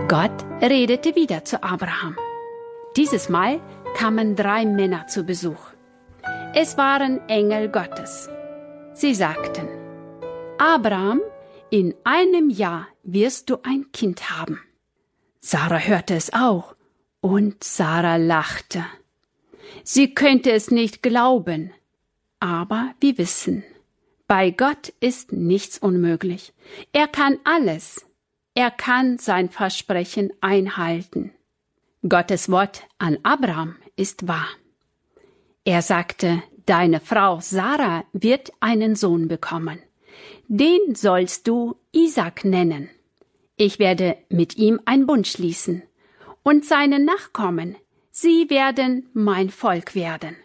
Gott redete wieder zu Abraham. Dieses Mal kamen 3 Männer zu Besuch. Es waren Engel Gottes. Sie sagten: Abraham, in einem Jahr wirst du ein Kind haben. Sarah hörte es auch und Sarah lachte. Sie könnte es nicht glauben, aber wir wissen, bei Gott ist nichts unmöglich. Er kann alles. Er kann sein Versprechen einhalten. Gottes Wort an Abraham ist wahr. Er sagte, deine Frau Sarah wird einen Sohn bekommen. Den sollst du Isaac nennen. Ich werde mit ihm einen Bund schließen. Und seine Nachkommen, sie werden mein Volk werden.